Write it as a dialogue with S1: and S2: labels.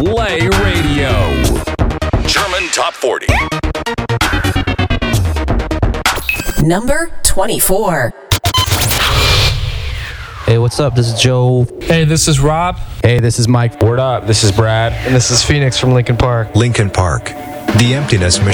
S1: Play Radio. German Top 40.
S2: Number 24.
S3: Hey, what's up? This is Joe.
S4: Hey, this is Rob.
S5: Hey, this is Mike.
S6: Word up, this is Brad.
S7: And this is Phoenix from Linkin Park.
S8: Linkin Park, The Emptiness Machine.